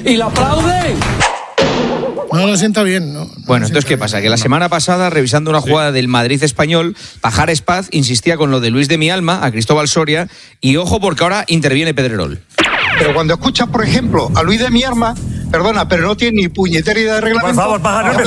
y la aplauden. No lo sienta bien, ¿no? Bueno, entonces, ¿qué pasa? Que la semana pasada, revisando una jugada del Madrid español, Pajares Paz insistía con lo de Luis de mi alma, a Cristóbal Soria, y ojo porque ahora interviene Pedrerol. Pero cuando escuchas, por ejemplo, a Luis de mi arma, perdona, pero no tiene ni puñetera idea de reglamento. Por favor,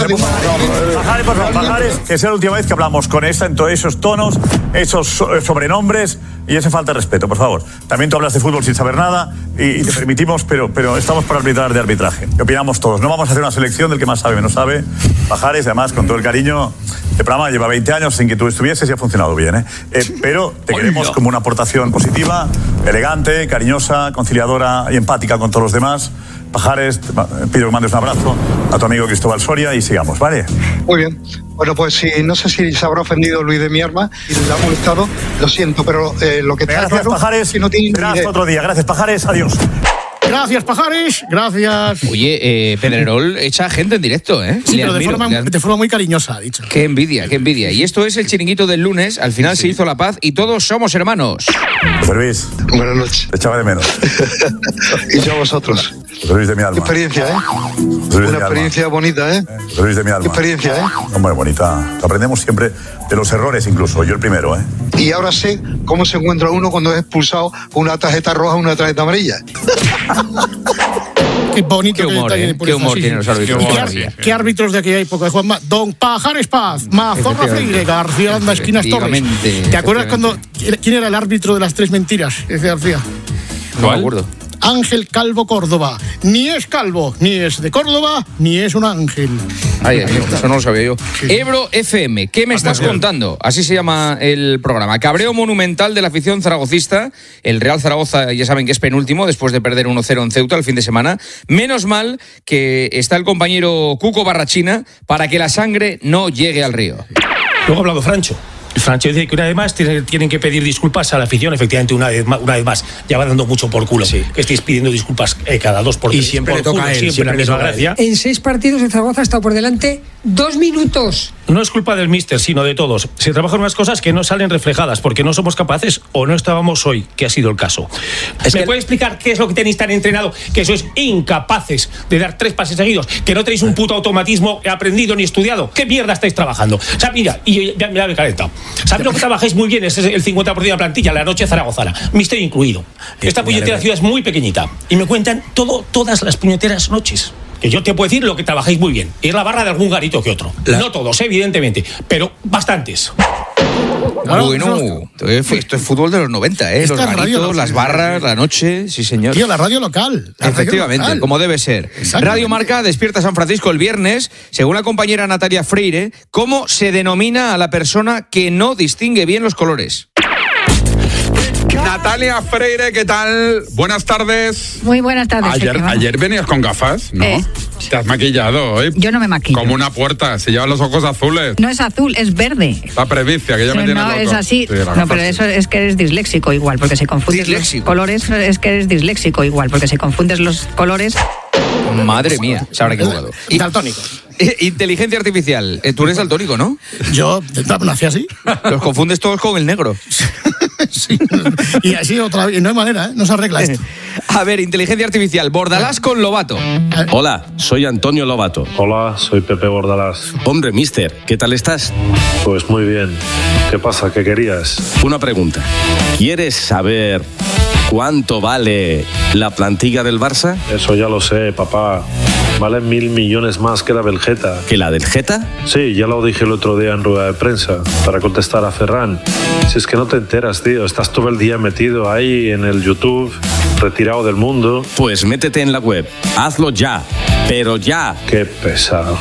Pajares, que sea la última vez que hablamos con en todos esos tonos, esos sobrenombres y esa falta de respeto, por favor. También tú hablas de fútbol sin saber nada y te permitimos, pero estamos para arbitrar de arbitraje. ¿Qué opinamos todos? No vamos a hacer una selección del que más sabe, menos sabe. Pajares, además, con todo el cariño, el programa lleva 20 años sin que tú estuvieses y ha funcionado bien, ¿eh? Pero te queremos como una aportación positiva, elegante, cariñosa, conciliadora y empática con todos los demás. Pajares, pido que mandes un abrazo a tu amigo Cristóbal Soria y sigamos, ¿vale? Muy bien. Bueno, pues no sé si se habrá ofendido Luis de mi arma y le ha molestado, lo siento, pero lo que está gracias, claro Pajares, es que no tiene será ni idea. otro día. Gracias, Pajares, adiós. Gracias, Pajares, gracias. Oye, Pedrerol echa gente en directo, ¿eh? Sí, pero de forma muy cariñosa, ha dicho. Qué envidia, qué envidia. Y esto es el chiringuito del lunes, al final se hizo la paz y todos somos hermanos. José Luis. Buenas noches. Te echaba de menos. Y yo a vosotros. José Luis de mi alma. Qué experiencia, ¿eh? Una experiencia bonita, ¿eh? José Luis de mi alma. Qué experiencia, ¿eh? Muy bonita. Aprendemos siempre de los errores, incluso. Yo el primero, ¿eh? Y ahora sé cómo se encuentra uno cuando es expulsado con una tarjeta roja o una tarjeta amarilla. Qué bonito. Qué humor, qué humor tienen los árbitros. ¿Qué árbitros de aquella época, Juanma? Don Pajares Paz, Mazorra Freire, García Landa, Esquinas Torres. ¿Te acuerdas quién era el árbitro de las 3 mentiras? Ese García. No me acuerdo. Ángel Calvo Córdoba. Ni es calvo, ni es de Córdoba, ni es un ángel. Ay, eso no lo sabía yo. Ebro FM, ¿qué me estás contando? Así se llama el programa. Cabreo monumental de la afición zaragocista. El Real Zaragoza, ya saben que es penúltimo después de perder 1-0 en Ceuta el fin de semana. Menos mal que está el compañero Cuco Barrachina para que la sangre no llegue al río. Luego ha hablado Francho. Francho dice que una vez más tienen que pedir disculpas a la afición, efectivamente, una vez más. Ya va dando mucho por culo. Sí. Que estéis pidiendo disculpas cada 2 por 3. Y siempre le toca a él. Siempre la misma gracia. En 6 partidos el Zaragoza ha estado por delante 2 minutos. No es culpa del míster, sino de todos. Se trabajan unas cosas que no salen reflejadas porque no somos capaces o no estábamos hoy, que ha sido el caso. ¿Me puede explicar qué es lo que tenéis tan entrenado? Que sois incapaces de dar 3 pases seguidos, que no tenéis un puto automatismo aprendido ni estudiado. ¿Qué mierda estáis trabajando? O sea, mira, y ya me he calentado. ¿Sabes lo que trabajáis muy bien? Es el 50% de la plantilla, la noche zaragozana. Mister incluido. Esta puñetera ciudad es muy pequeñita. Y me cuentan todas las puñeteras noches. Que yo te puedo decir lo que trabajáis muy bien. Es la barra de algún garito que otro. No todos, evidentemente, pero bastantes. Bueno, esto es fútbol de los 90, ¿eh? Los garitos, las barras, la noche, sí señor. Tío, la radio local. Efectivamente, como debe ser. Radio Marca despierta San Francisco el viernes, según la compañera Natalia Freire, ¿cómo se denomina a la persona que no distingue bien los colores? Natalia Freire, ¿qué tal? Buenas tardes. Muy buenas tardes. Ayer venías con gafas, ¿no? Te has maquillado hoy. Yo no me maquillo. Como una puerta, se llevan los ojos azules. No es azul, es verde. La previcia, que ya me tiene loco. No, es así. Sí, no, pero eso es que eres disléxico igual, porque se confunden los colores. Es que eres disléxico igual, porque se confunden los colores. Madre mía, se habrá equivocado. Daltónico. Inteligencia artificial. Tú eres daltónico, ¿no? Yo nací así. Los confundes todos con el negro. Sí. Y así otra vez. No hay manera, ¿eh? No se arregla esto. A ver, inteligencia artificial. Bordalás con Lobato. Hola, soy Antonio Lobato. Hola, soy Pepe Bordalás. Hombre, mister, ¿qué tal estás? Pues muy bien. ¿Qué pasa? ¿Qué querías? Una pregunta. ¿Quieres saber cuánto vale la plantilla del Barça? Eso ya lo sé, papá. Vale 1.000 millones más que la del Geta. ¿Que la del Geta? Sí, ya lo dije el otro día en rueda de prensa, para contestar a Ferran. Si es que no te enteras, tío. Estás todo el día metido ahí en el YouTube, retirado del mundo. Pues métete en la web. Hazlo ya. Pero ya. Qué pesado.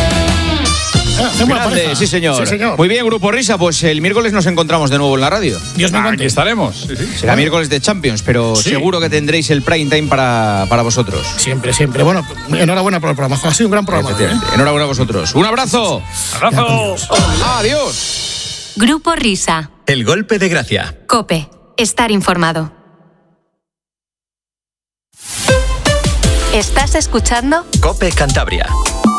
Grande, sí señor. Sí, señor. Muy bien, Grupo Risa, pues el miércoles nos encontramos de nuevo en la radio. Dios me encante. Aquí estaremos. Sí. Será miércoles de Champions, pero seguro que tendréis el prime time para vosotros. Siempre. Bueno, enhorabuena por el programa. Ha sido un gran programa. Enhorabuena a vosotros. Un abrazo. ¡Abrazo! Adiós. Grupo Risa. El golpe de gracia. COPE. Estar informado. ¿Estás escuchando? COPE Cantabria.